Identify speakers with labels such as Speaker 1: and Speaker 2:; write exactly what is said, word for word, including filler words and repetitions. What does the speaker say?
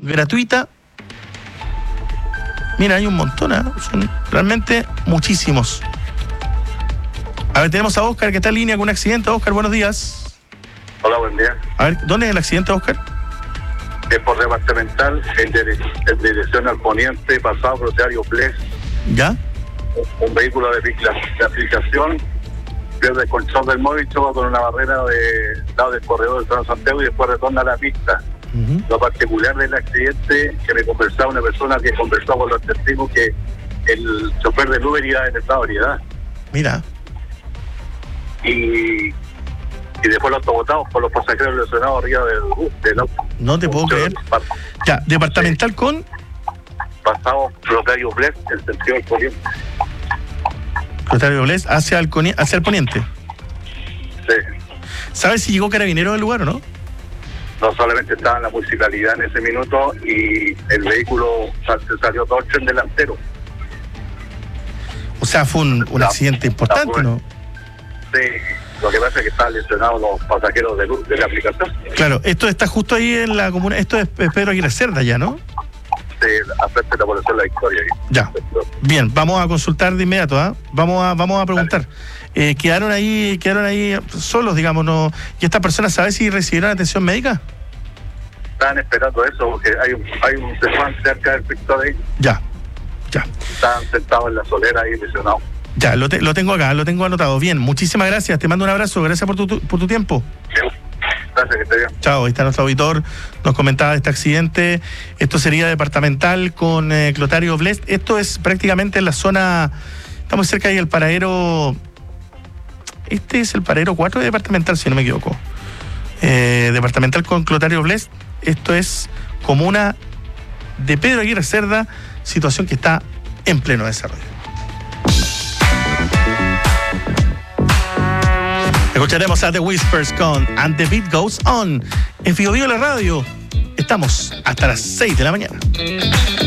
Speaker 1: gratuita. Mira, hay un montón, ¿eh? Son realmente muchísimos. A ver, tenemos a Oscar que está en línea con un accidente. Oscar, buenos días.
Speaker 2: Hola, buen día.
Speaker 1: A ver, ¿dónde es el accidente, Oscar?
Speaker 2: Es por departamental, en, dire- en dirección al poniente, pasado Rosario Ples.
Speaker 1: ¿Ya?
Speaker 2: Un vehículo de, de aplicación pierde el control del móvil, choca con una barrera de lado del corredor del San Santiago y después retorna a la pista. Uh-huh. Lo particular del accidente, que me conversaba una persona que conversó con los testigos, que el chofer del Uber iba en estado de ebriedad.
Speaker 1: Mira.
Speaker 2: Y, y después los autobotados por los pasajeros lesionados arriba del, del auto.
Speaker 1: No te puedo creer. Ya, departamental sí. Con...
Speaker 2: Pasado Rosario Bles, el sentido del poniente.
Speaker 1: Rosario Bles hacia el, hacia el poniente.
Speaker 2: Sí.
Speaker 1: ¿Sabes si llegó carabinero al lugar o no?
Speaker 2: No, solamente estaba en la municipalidad en ese minuto y el vehículo se salió todo el tren delantero.
Speaker 1: O sea, fue un, un accidente importante, fue, ¿no?
Speaker 2: Sí, lo que pasa es que estaban lesionados los pasajeros de, de la aplicación.
Speaker 1: Claro, esto está justo ahí en la comuna, esto es Pedro Aguirre Cerda ya, ¿no?
Speaker 2: Sí, frente de la población de la Victoria. Ahí.
Speaker 1: Ya, bien, vamos a consultar de inmediato, ¿ah? ¿eh? Vamos a vamos a preguntar. Eh, quedaron ahí quedaron ahí solos, digamos, ¿no? ¿Y esta persona sabe si recibieron atención médica?
Speaker 2: Estaban esperando eso, porque hay un, hay un desván cerca del sector ahí.
Speaker 1: Ya, ya.
Speaker 2: Estaban sentados en la solera ahí lesionados.
Speaker 1: Ya, lo, te, lo tengo acá, lo tengo anotado. Bien, muchísimas gracias, te mando un abrazo, gracias por tu, tu, por tu tiempo.
Speaker 2: Gracias, que esté bien.
Speaker 1: Chao, ahí está nuestro auditor, nos comentaba este accidente. Esto sería departamental con eh, Clotario Blest. Esto es prácticamente en la zona, estamos cerca ahí del paradero, este es el paradero cuatro de departamental, si no me equivoco. Eh, departamental con Clotario Blest, esto es comuna de Pedro Aguirre Cerda, situación que está en pleno desarrollo. Escucharemos a The Whispers con And the Beat Goes On. En Bio Bio la radio. Estamos hasta las seis de la mañana.